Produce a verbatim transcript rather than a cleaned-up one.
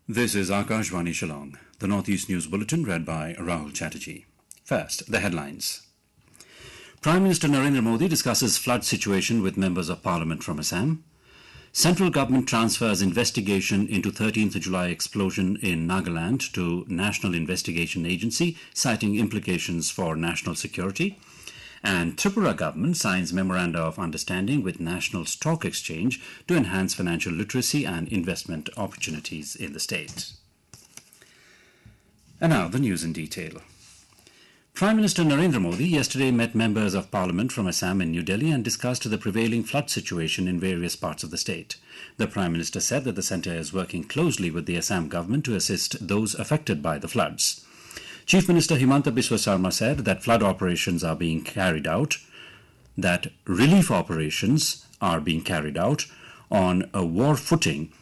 This is Akashvani Shillong, the Northeast News Bulletin read by Rahul Chatterjee. First, the headlines. Prime Minister Narendra Modi discusses flood situation with members of Parliament from Assam. Central government transfers investigation into thirteenth of July explosion in Nagaland to National Investigation Agency, citing implications for national security. And Tripura government signs memoranda of understanding with National Stock Exchange to enhance financial literacy and investment opportunities in the state. And now the news in detail. Prime Minister Narendra Modi yesterday met members of Parliament from Assam in New Delhi and discussed the prevailing flood situation in various parts of the state. The Prime Minister said that the centre is working closely with the Assam government to assist those affected by the floods. Chief Minister Himanta Biswa Sarma said that flood operations are being carried out, that relief operations are being carried out on a war footing